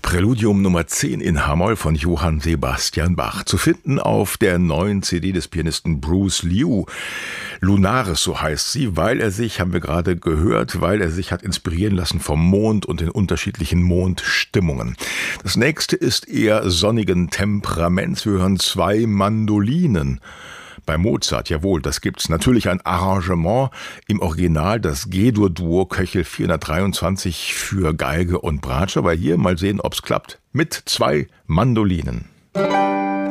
Präludium Nummer 10 in H-Moll von Johann Sebastian Bach. Zu finden auf der neuen CD des Pianisten Bruce Liu. Lunaris, so heißt sie, weil er sich, haben wir gerade gehört, hat inspirieren lassen vom Mond und den unterschiedlichen Mondstimmungen. Das nächste ist eher sonnigen Temperaments. Wir hören 2 Mandolinen. Bei Mozart, jawohl, das gibt's. Natürlich ein Arrangement im Original, das G-Dur-Duo Köchel 423 für Geige und Bratsche. Aber hier mal sehen, ob's klappt, mit 2 Mandolinen.